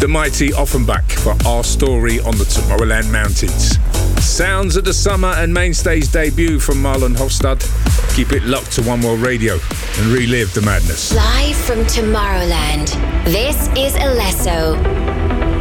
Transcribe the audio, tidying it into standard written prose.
the mighty Offenbach for Our Story on the Tomorrowland Mountains. Sounds of the summer and Mainstays debut from Marlon Hofstad. Keep it locked to One World Radio and relive the madness. Live from Tomorrowland, this is Alesso.